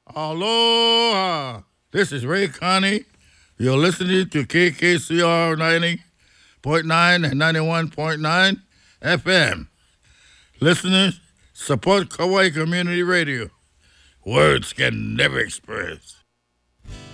Aloha. This is Ray Connie. You're listening to KKCR 90.9 and 91.9 FM. Listeners, support Kauai Community Radio. Words can never express.